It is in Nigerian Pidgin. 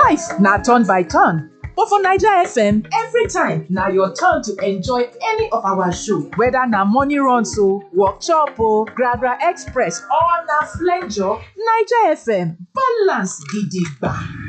Life na turn by turn, but for Naija FM, every time na your turn to enjoy any of our show. Whether na morning runs o, workshop o, Gragra Express or na flenjo, Naija FM balance gidigba.